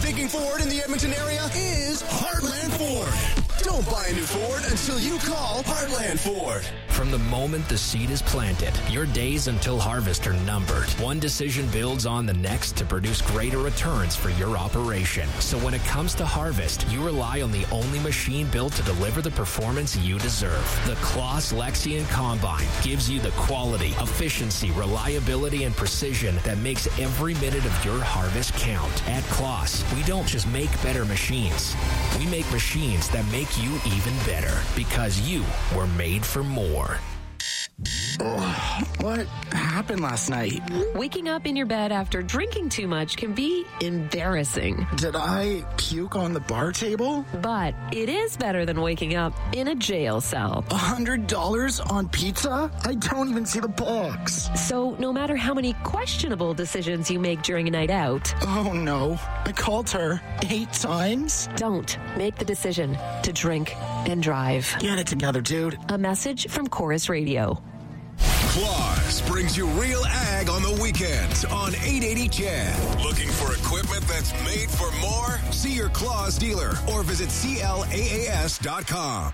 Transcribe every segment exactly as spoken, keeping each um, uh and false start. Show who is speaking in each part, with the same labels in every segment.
Speaker 1: thinking Ford in the Edmonton area is Heartland Ford. Don't buy a new Ford until you call Heartland Ford.
Speaker 2: From the moment the seed is planted, your days until harvest are numbered. One decision builds on the next to produce greater returns for your operation. So when it comes to harvest, you rely on the only machine built to deliver the performance you deserve. The Claas Lexion Combine gives you the quality, efficiency, reliability, and precision that makes every minute of your harvest count. At Claas, we don't just make better machines. We make machines that make you even better because you were made for more.
Speaker 3: Oh, what happened last night?
Speaker 4: Waking up in your bed after drinking too much can be embarrassing.
Speaker 3: Did I puke on the bar table?
Speaker 4: But it is better than waking up in a jail cell.
Speaker 3: A hundred dollars on pizza? I don't even see the box.
Speaker 4: So no matter how many questionable decisions you make during a night out...
Speaker 3: Oh no, I called her eight times?
Speaker 4: Don't make the decision to drink and drive.
Speaker 3: Get it together, dude.
Speaker 4: A message from Chorus Radio.
Speaker 1: Claas brings you Real Ag on the weekends on eight eighty C H E D. Looking for equipment that's made for more? See your Claas dealer or visit C L A A S dot com.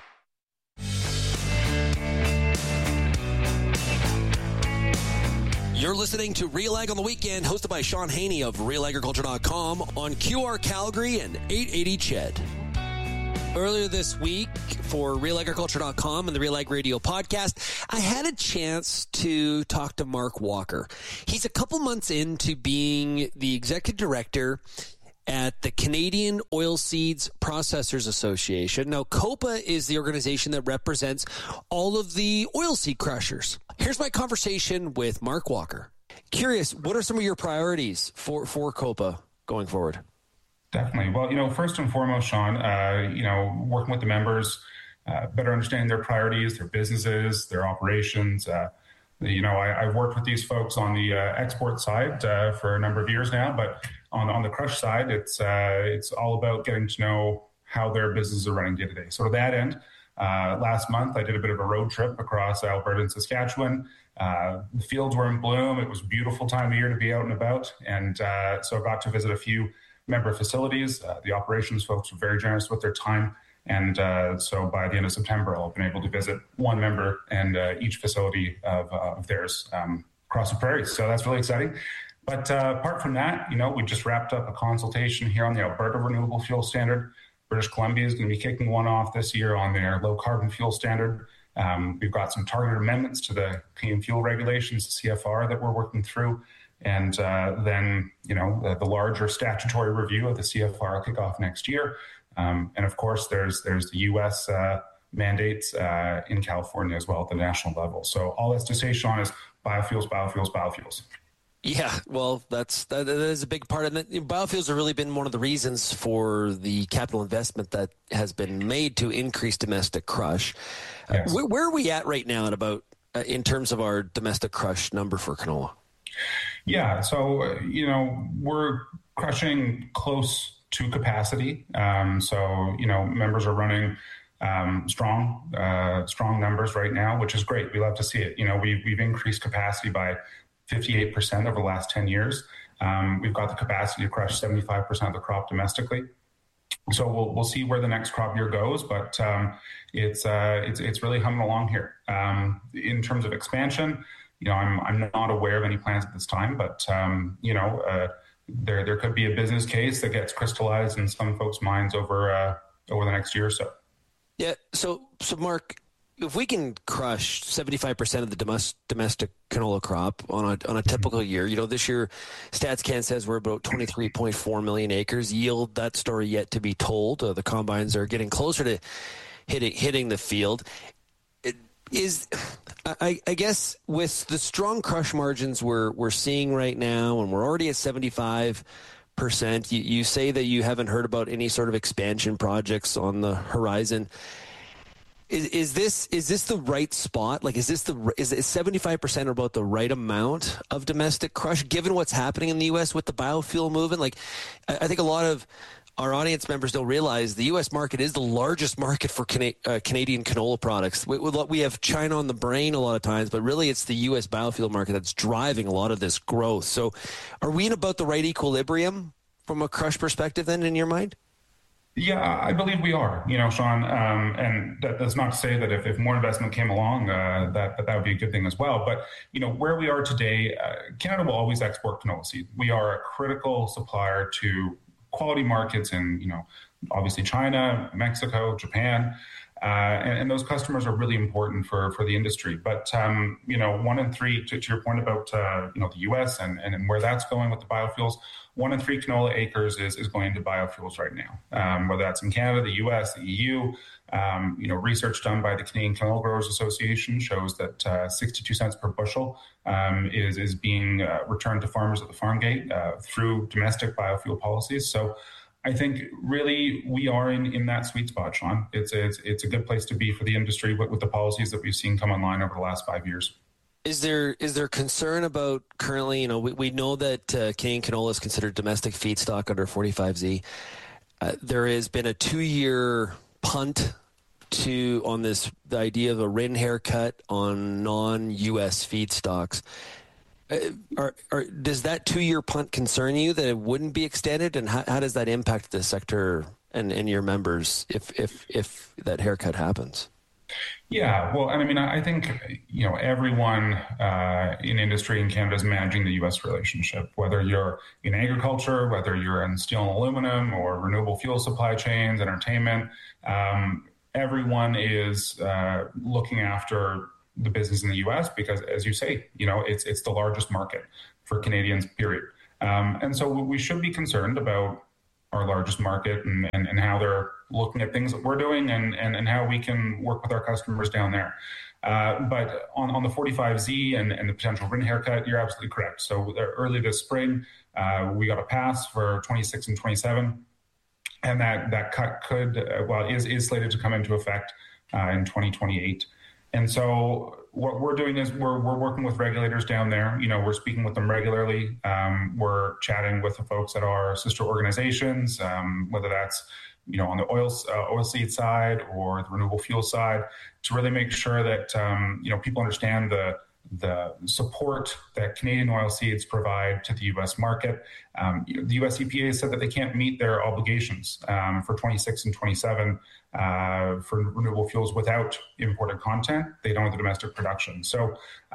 Speaker 5: You're listening to Real Ag on the Weekend, hosted by Sean Haney of Real Agriculture dot com on Q R Calgary and eight eighty C H E D. Earlier this week for Real Agriculture dot com and the Real Ag Radio podcast, I had a chance to talk to Mark Walker. He's a couple months into being the executive director at the Canadian Oilseeds Processors Association. Now, COPA is the organization that represents all of the oilseed crushers. Here's my conversation with Mark Walker. Curious, what are some of your priorities for, for COPA going forward?
Speaker 6: Definitely. Well, you know, first and foremost, Sean, uh, you know, working with the members, uh, better understanding their priorities, their businesses, their operations. Uh, you know, I, I've worked with these folks on the uh, export side uh, for a number of years now, but on, on the crush side, it's uh, it's all about getting to know how their businesses are running day to day. So to that end, uh, last month I did a bit of a road trip across Alberta and Saskatchewan. Uh, the fields were in bloom. It was a beautiful time of year to be out and about, and uh, so I got to visit a few member facilities. Uh, the operations folks were very generous with their time. And uh, so by the end of September, I'll have been able to visit one member and uh, each facility of, uh, of theirs um, across the prairies. So that's really exciting. But uh, apart from that, you know, we just wrapped up a consultation here on the Alberta Renewable Fuel Standard. British Columbia is going to be kicking one off this year on their low carbon fuel standard. Um, we've got some targeted amendments to the Canadian fuel regulations, the C F R, that we're working through. And uh, then, you know, the, the larger statutory review of the C F R will kick off next year. Um, and of course, there's there's the U S uh, mandates uh, in California as well at the national level. So all that's to say, Sean, is biofuels, biofuels, biofuels.
Speaker 5: Yeah, well, that's that, that is a big part of it. Biofuels have really been one of the reasons for the capital investment that has been made to increase domestic crush.
Speaker 6: Yes.
Speaker 5: Uh, where, where are we at right now at about uh, in terms of our domestic crush number for canola?
Speaker 6: Yeah, so, uh, you know, we're crushing close to capacity. Um, so, you know, members are running um, strong, uh, strong numbers right now, which is great. We love to see it. You know, we've, we've increased capacity by fifty-eight percent over the last ten years. Um, we've got the capacity to crush seventy-five percent of the crop domestically. So we'll we'll see where the next crop year goes, but um, it's, uh, it's it's really humming along here. Um, in terms of expansion, you know, I'm I'm not aware of any plans at this time, but um, you know, uh, there there could be a business case that gets crystallized in some folks' minds over uh, over the next year or so. Yeah.
Speaker 5: So so Mark, if we can crush seventy-five percent of the domestic domestic canola crop on a on a typical year, you know, this year StatsCan says we're about twenty-three point four million acres. Yield, that story yet to be told. Uh, the combines are getting closer to hitting hitting the field. It is, I, I guess, with the strong crush margins we're we're seeing right now, and we're already at seventy-five percent. You, you say that you haven't heard about any sort of expansion projects on the horizon. Is, is this is this the right spot? Like, is this the is seventy-five percent about the right amount of domestic crush, given what's happening in the U S with the biofuel movement? Like, I, I think a lot of our audience members don't realize the U S market is the largest market for Cana- uh, Canadian canola products. We, we have China on the brain a lot of times, but really it's the U S biofuel market that's driving a lot of this growth. So, are we in about the right equilibrium from a crush perspective then in your mind?
Speaker 6: Yeah, I believe we are, you know, Sean, um, and that, that's not to say that if, if more investment came along, uh, that, that that would be a good thing as well. But, you know, where we are today, uh, Canada will always export canola seed. We are a critical supplier to quality markets in, you know, obviously China, Mexico, Japan. Uh, and, and those customers are really important for, for the industry. But, um, you know, one in three, to, to your point about, uh, you know, the U S and, and, and where that's going with the biofuels, one in three canola acres is, is going into biofuels right now, um, whether that's in Canada, the U S, the E U. Um, you know, research done by the Canadian Canola Growers Association shows that uh, sixty-two cents per bushel um, is, is being uh, returned to farmers at the farm gate uh, through domestic biofuel policies. So I think really we are in, in that sweet spot, Sean. It's, it's it's a good place to be for the industry with, with the policies that we've seen come online over the last five years.
Speaker 5: Is there is there concern about currently, you know, we, we know that uh, Canadian canola is considered domestic feedstock under forty-five Z. Uh, there has been a two-year punt to on this the idea of a R I N haircut on non-U S feedstocks. Uh, are, are, does that two-year punt concern you that it wouldn't be extended, and how, how does that impact the sector and, and your members if if if that haircut happens?
Speaker 6: Yeah, well, and I mean, I think, you know, everyone uh, in industry in Canada is managing the U S relationship, whether you're in agriculture, whether you're in steel and aluminum or renewable fuel supply chains, entertainment. Um, everyone is uh, looking after the business in the U S because, as you say, you know, it's it's the largest market for Canadians, period. Um, and so we should be concerned about our largest market and, and, and how they're looking at things that we're doing and, and, and how we can work with our customers down there. Uh, but on, on the forty-five Z and, and the potential R I N haircut, you're absolutely correct. So early this spring, uh, we got a pass for twenty-six and twenty-seven. And that, that cut could, uh, well, is, is slated to come into effect uh, in twenty twenty-eight. And so what we're doing is we're we're working with regulators down there. You know, we're speaking with them regularly. Um, we're chatting with the folks at our sister organizations, um, whether that's, you know, on the oil uh, oilseed side or the renewable fuel side, to really make sure that um, you know, people understand the the support that Canadian oilseeds provide to the U S market. Um, the U S E P A said that they can't meet their obligations um, for twenty-six and twenty-seven uh, for renewable fuels without imported content. They don't have the domestic production. So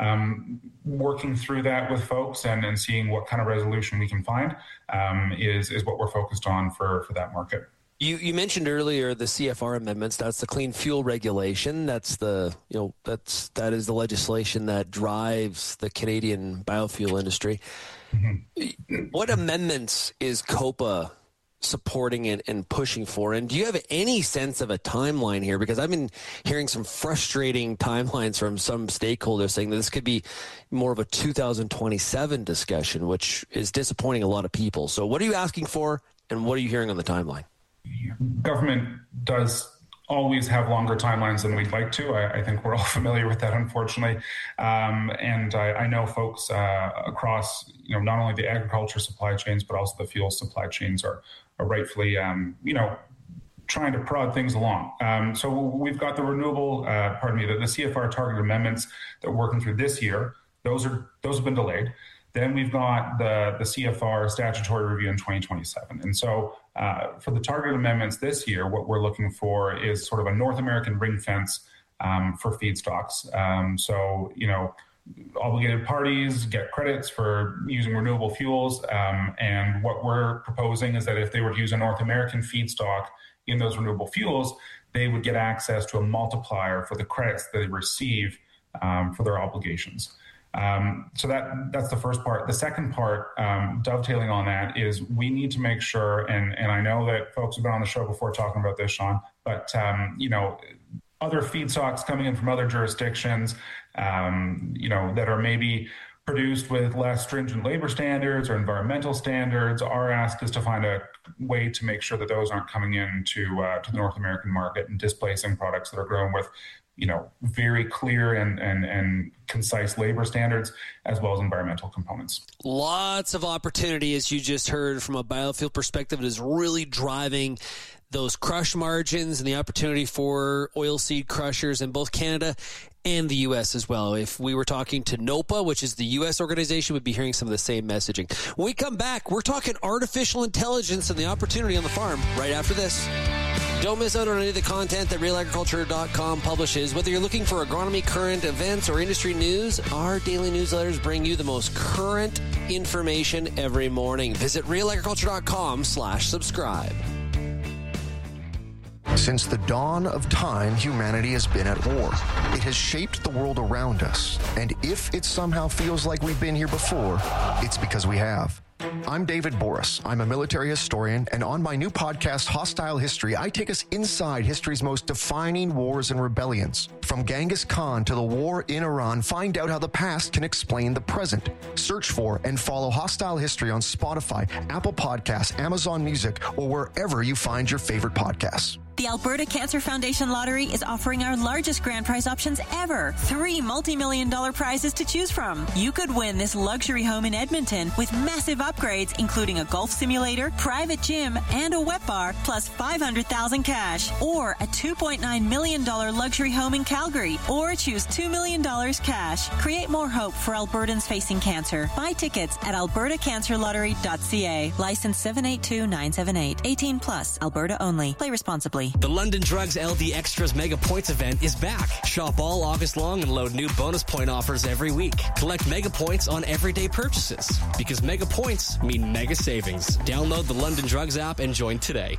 Speaker 6: um, working through that with folks and, and seeing what kind of resolution we can find um, is, is what we're focused on for, for that market.
Speaker 5: You you mentioned earlier the C F R amendments. That's the clean fuel regulation. That's the you know that's that is the legislation that drives the Canadian biofuel industry. Mm-hmm. What amendments is COPA supporting and, and pushing for? And do you have any sense of a timeline here? Because I've been hearing some frustrating timelines from some stakeholders saying that this could be more of a two thousand twenty-seven discussion, which is disappointing a lot of people. So what are you asking for, and what are you hearing on the timeline?
Speaker 6: Government does always have longer timelines than we'd like to. I, I think we're all familiar with that, unfortunately. Um, and I, I know folks uh, across, you know, not only the agriculture supply chains, but also the fuel supply chains are, are rightfully, um, you know, trying to prod things along. Um, so we've got the renewable, uh, pardon me, the, the C F R targeted amendments that we're working through this year. Those are those have been delayed. Then we've got the, the C F R statutory review in twenty twenty-seven. And so uh, for the targeted amendments this year, what we're looking for is sort of a North American ring fence um, for feedstocks. Um, so, you know, obligated parties get credits for using renewable fuels. Um, and what we're proposing is that if they were to use a North American feedstock in those renewable fuels, they would get access to a multiplier for the credits that they receive um, for their obligations. Um, so that that's the first part. The second part, um, dovetailing on that, is we need to make sure, and, and I know that folks have been on the show before talking about this, Sean, but, um, you know, other feedstocks coming in from other jurisdictions, um, you know, that are maybe produced with less stringent labor standards or environmental standards, our ask is to find a way to make sure that those aren't coming into uh, to the North American market and displacing products that are grown with you know, very clear and, and, and concise labor standards, as well as environmental components.
Speaker 5: Lots of opportunity, as you just heard, from a biofuel perspective. It is really driving those crush margins and the opportunity for oilseed crushers in both Canada and the U S as well. If we were talking to NOPA, which is the U S organization, we'd be hearing some of the same messaging. When we come back, we're talking artificial intelligence and the opportunity on the farm right after this. Don't miss out on any of the content that real agriculture dot com publishes. Whether you're looking for agronomy, current events, or industry news, our daily newsletters bring you the most current information every morning. Visit real agriculture dot com slash subscribe.
Speaker 7: Since the dawn of time, humanity has been at war. It has shaped the world around us. And if it somehow feels like we've been here before, it's because we have. I'm David Boris. I'm a military historian, and on my new podcast, Hostile History, I take us inside history's most defining wars and rebellions. From Genghis Khan to the war in Iran, find out how the past can explain the present. Search for and follow Hostile History on Spotify, Apple Podcasts, Amazon Music, or wherever you find your favorite podcasts.
Speaker 8: The Alberta Cancer Foundation Lottery is offering our largest grand prize options ever. Three multi-million dollar prizes to choose from. You could win this luxury home in Edmonton with massive upgrades, including a golf simulator, private gym, and a wet bar, plus five hundred thousand dollars cash. Or a two point nine million dollars luxury home in Calgary. Or choose two million dollars cash. Create more hope for Albertans facing cancer. Buy tickets at alberta cancer lottery dot c a. License seven eight two nine seven eight. eighteen plus. Alberta only. Play responsibly.
Speaker 9: The London Drugs L D Extras Mega Points event is back. Shop all August long and load new bonus point offers every week. Collect Mega Points on everyday purchases, because Mega Points mean mega savings. Download the London Drugs app and join today.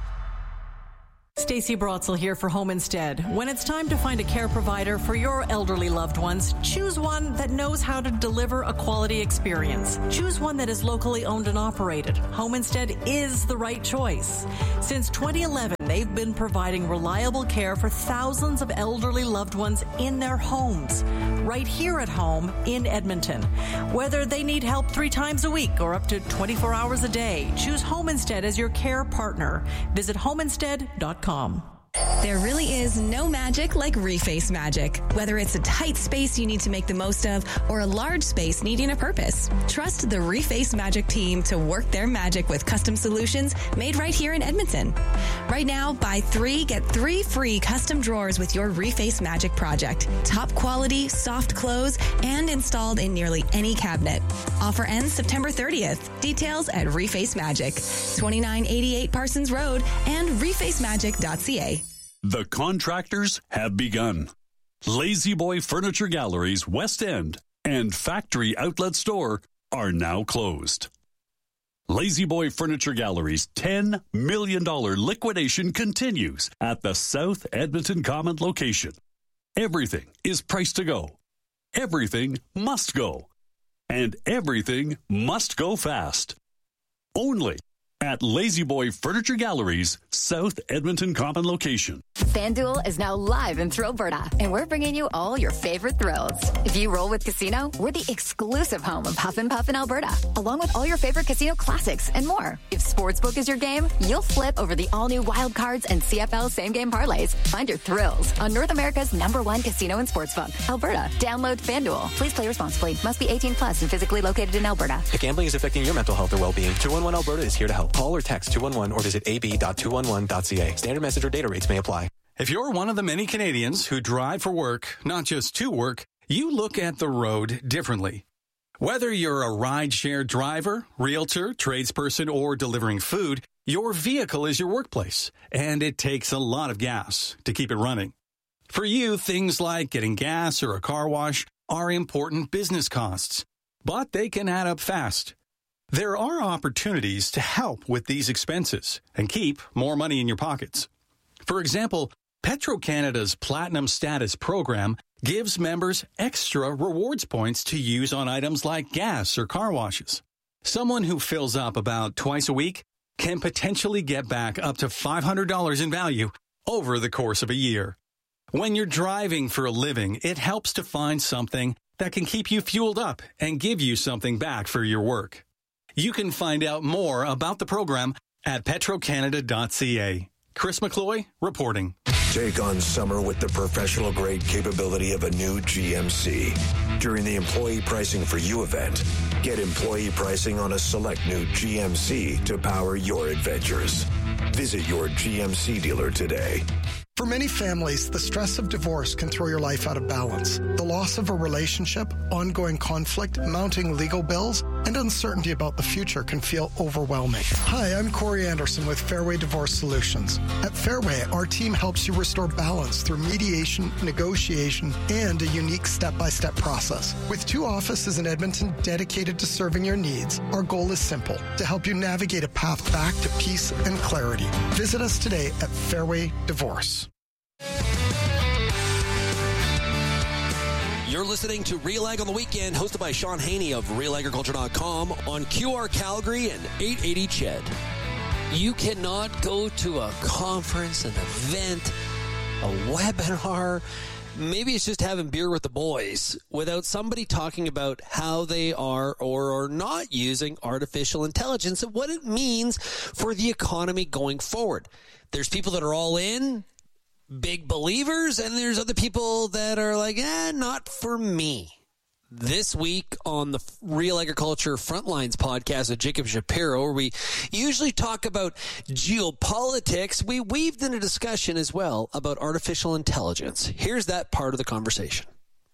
Speaker 10: Stacey Brotzel here for Home Instead. When it's time to find a care provider for your elderly loved ones, choose one that knows how to deliver a quality experience. Choose one that is locally owned and operated. Home Instead is the right choice. Since twenty eleven, they've been providing reliable care for thousands of elderly loved ones in their homes, right here at home in Edmonton. Whether they need help three times a week or up to twenty-four hours a day, choose Home Instead as your care partner. Visit home instead dot com.
Speaker 11: There really is no magic like Reface magic. Whether it's a tight space you need to make the most of or a large space needing a purpose, trust the Reface Magic team to work their magic with custom solutions made right here in Edmonton. Right now, buy three, get three free custom drawers with your Reface Magic project. Top quality, soft close, and installed in nearly any cabinet. Offer ends September thirtieth. Details at Reface Magic, twenty-nine eighty-eight Parsons Road and reface magic dot c a.
Speaker 12: The contractors have begun. Lazy Boy Furniture Galleries West End and Factory Outlet Store are now closed. Lazy Boy Furniture Galleries' ten million dollars liquidation continues at the South Edmonton Common location. Everything is priced to go. Everything must go. And everything must go fast. Only at Lazy Boy Furniture Galleries, South Edmonton Common location.
Speaker 13: FanDuel is now live in Thrillberta, and we're bringing you all your favorite thrills. If you roll with Casino, we're the exclusive home of Huff and Puff in Alberta, along with all your favorite casino classics and more. If Sportsbook is your game, you'll flip over the all-new Wild Cards and C F L same-game parlays. Find your thrills on North America's number one casino and sportsbook, Alberta. Download FanDuel. Please play responsibly. Must be eighteen plus and physically located in Alberta.
Speaker 14: If gambling is affecting your mental health or well-being, two one one Alberta is here to help. Call or text two one one or visit a b dot two one one dot c a. Standard message or data rates may apply.
Speaker 15: If you're one of the many Canadians who drive for work, not just to work, you look at the road differently. Whether you're a rideshare driver, realtor, tradesperson, or delivering food, your vehicle is your workplace, and it takes a lot of gas to keep it running. For you, things like getting gas or a car wash are important business costs, but they can add up fast. There are opportunities to help with these expenses and keep more money in your pockets. For example, Petro-Canada's Platinum Status program gives members extra rewards points to use on items like gas or car washes. Someone who fills up about twice a week can potentially get back up to five hundred dollars in value over the course of a year. When you're driving for a living, it helps to find something that can keep you fueled up and give you something back for your work. You can find out more about the program at petro canada dot c a. Chris McCloy reporting.
Speaker 16: Take on summer with the professional-grade capability of a new G M C. During the Employee Pricing for You event, get employee pricing on a select new G M C to power your adventures. Visit your G M C dealer today.
Speaker 3: For many families, the stress of divorce can throw your life out of balance. The loss of a relationship, ongoing conflict, mounting legal bills, and uncertainty about the future can feel overwhelming. Hi, I'm Corey Anderson with Fairway Divorce Solutions. At Fairway, our team helps you restore balance through mediation, negotiation, and a unique step-by-step process. With two offices in Edmonton dedicated to serving your needs, our goal is simple, to help you navigate a path back to peace and clarity. Visit us today at Fairway Divorce.
Speaker 5: You're listening to Real Ag on the Weekend, hosted by Sean Haney of real agriculture dot com on Q R Calgary and eight eighty C H E D. You cannot go to a conference, an event, a webinar, maybe it's just having beer with the boys, without somebody talking about how they are or are not using artificial intelligence and what it means for the economy going forward. There's people that are all in, big believers, and there's other people that are like, eh, not for me. This week on the Real Agriculture Frontlines podcast with Jacob Shapiro, where we usually talk about geopolitics, we weaved in a discussion as well about artificial intelligence. Here's that part of the conversation.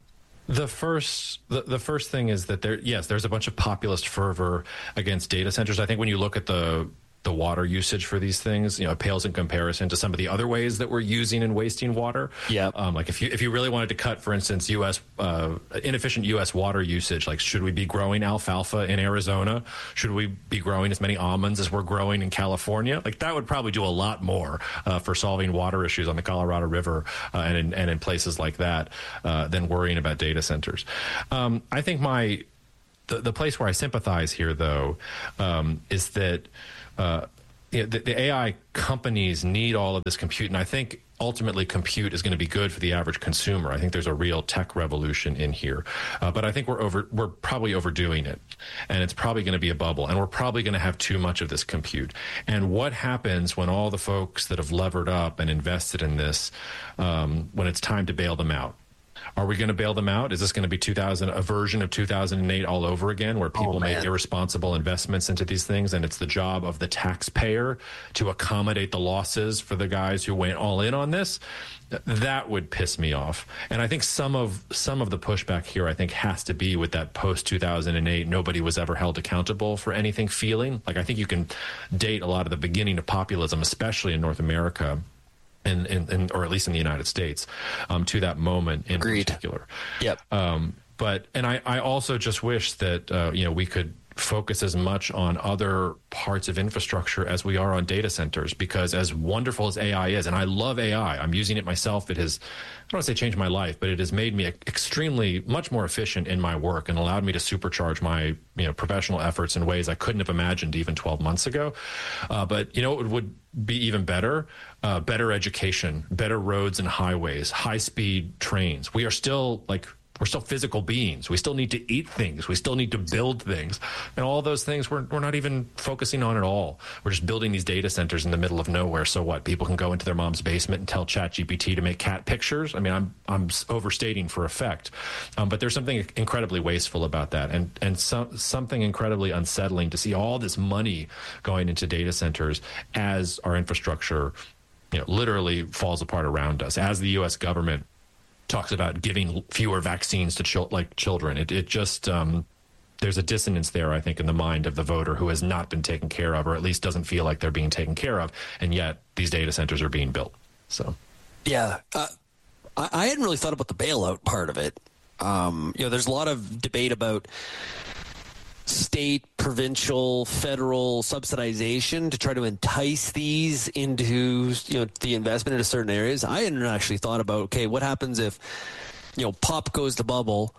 Speaker 17: The first, the, the first thing is that there, yes, there's a bunch of populist fervor against data centers. I think when you look at the the water usage for these things, you know, it pales in comparison to some of the other ways that we're using and wasting water. Yeah. Um, like if you if you really wanted to cut, for instance, U S uh, inefficient U S water usage, like should we be growing alfalfa in Arizona? Should we be growing as many almonds as we're growing in California? Like that would probably do a lot more uh, for solving water issues on the Colorado River uh, and in, and in places like that uh, than worrying about data centers. Um, I think my the the place where I sympathize here, though, um, is that. Uh, the, the A I companies need all of this compute, and I think ultimately compute is going to be good for the average consumer. I think there's a real tech revolution in here, uh, but I think we're over we're probably overdoing it, and it's probably going to be a bubble, and we're probably going to have too much of this compute. And what happens when all the folks that have levered up and invested in this, um, when it's time to bail them out? Are we going to bail them out? Is this going to be two thousand, a version of two thousand eight all over again, where people oh, make irresponsible investments into these things, and it's the job of the taxpayer to accommodate the losses for the guys who went all in on this? That would piss me off. And I think some of some of the pushback here, I think, has to be with that post two thousand eight, nobody was ever held accountable for anything feeling. Like, I think you can date a lot of the beginning of populism, especially in North America, In, in, in, or at least in the United States, um, to that moment in Agreed. particular. Yep. Um, but and I, I also just wish that uh, you know we could focus as much on other parts of infrastructure as we are on data centers, because as wonderful as A I is, and I love A I, I'm using it myself. It has, I don't want to say changed my life, but it has made me extremely much more efficient in my work and allowed me to supercharge my you know professional efforts in ways I couldn't have imagined even twelve months ago. Uh, but you know it would be even better, uh, better education, better roads and highways, high-speed trains. We are still like. We're still physical beings. We still need to eat things. We still need to build things. And all those things we're, we're not even focusing on at all. We're just building these data centers in the middle of nowhere. So what? People can go into their mom's basement and tell ChatGPT to make cat pictures? I mean, I'm I'm overstating for effect. Um, but there's something incredibly wasteful about that, and, and so, something incredibly unsettling to see all this money going into data centers as our infrastructure you know, literally falls apart around us, as the U S government talks about giving fewer vaccines to chil- like children. It, it just, um, there's a dissonance there, I think, in the mind of the voter who has not been taken care of, or at least doesn't feel like they're being taken care of. And yet these data centers are being built. So,
Speaker 5: yeah, uh, I, I hadn't really thought about the bailout part of it. Um, you know, there's a lot of debate about state, provincial, federal subsidization to try to entice these into, you know, the investment into certain areas. I hadn't actually thought about, okay, what happens if, you know, pop goes the bubble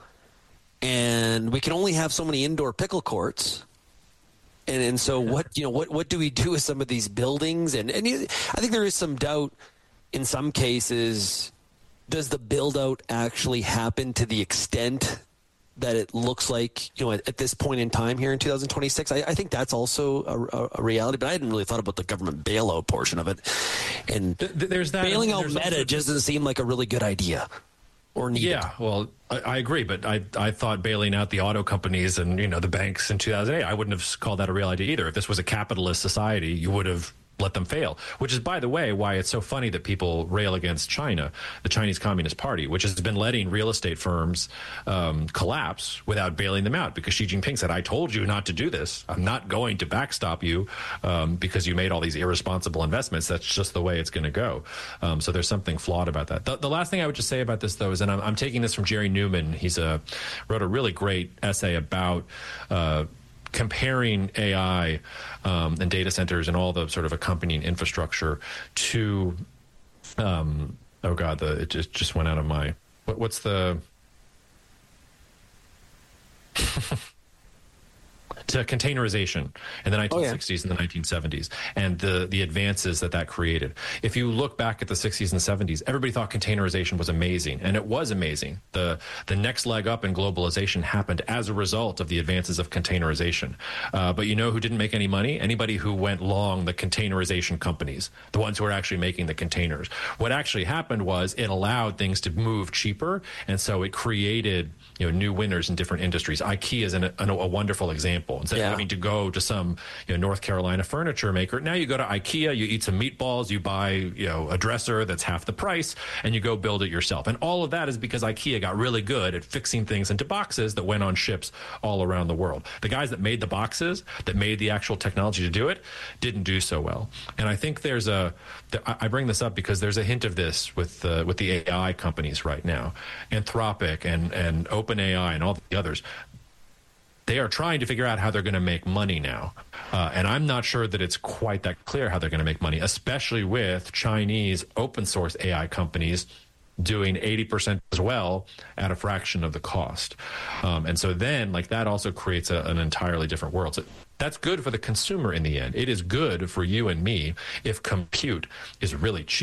Speaker 5: and we can only have so many indoor pickle courts. And and so what, you know, what, what do we do with some of these buildings? And, and I think there is some doubt in some cases, does the build out actually happen to the extent that it looks like, you know, at, at this point in time here in two thousand twenty-six. I, I think that's also a, a, a reality, but I hadn't really thought about the government bailout portion of it. And
Speaker 17: Th- there's that,
Speaker 5: bailing out
Speaker 17: there's
Speaker 5: Meta
Speaker 17: also,
Speaker 5: just doesn't seem like a really good idea or needed.
Speaker 17: Yeah, well, I, I agree, but I I thought bailing out the auto companies and, you know, the banks in two thousand eight, I wouldn't have called that a real idea either. If this was a capitalist society, you would have let them fail, which is, by the way, why it's so funny that people rail against China, the Chinese Communist Party, which has been letting real estate firms um, collapse without bailing them out, because Xi Jinping said, I told you not to do this. I'm not going to backstop you um, because you made all these irresponsible investments. That's just the way it's going to go. Um, so there's something flawed about that. The, the last thing I would just say about this, though, is, and I'm, I'm taking this from Jerry Newman. He's a, wrote a really great essay about uh, comparing A I um, and data centers and all the sort of accompanying infrastructure to, um, oh God, the it just just went out of my, what, what's the, to containerization in the nineteen sixties oh, yeah. and the nineteen seventies, and the the advances that that created. If you look back at the sixties and seventies, everybody thought containerization was amazing, and it was amazing. The the next leg up in globalization happened as a result of the advances of containerization. Uh, but you know who didn't make any money? Anybody who went long the containerization companies, the ones who are actually making the containers. What actually happened was it allowed things to move cheaper, and so it created, you know, new winners in different industries. IKEA is an, a, a wonderful example. Instead yeah. of having to go to some, you know, North Carolina furniture maker, now you go to IKEA, you eat some meatballs, you buy, you know, a dresser that's half the price, and you go build it yourself. And all of that is because IKEA got really good at fixing things into boxes that went on ships all around the world. The guys that made the boxes, that made the actual technology to do it, didn't do so well. And I think there's a, I bring this up because there's a hint of this with uh, with the A I companies right now, Anthropic and and OpenAI and all the others. They are trying to figure out how they're going to make money now. Uh, and I'm not sure that it's quite that clear how they're going to make money, especially with Chinese open source A I companies doing eighty percent as well at a fraction of the cost. Um, and so then, like, that also creates a, an entirely different world. So that's good for the consumer in the end. It is good for you and me if compute is really cheap.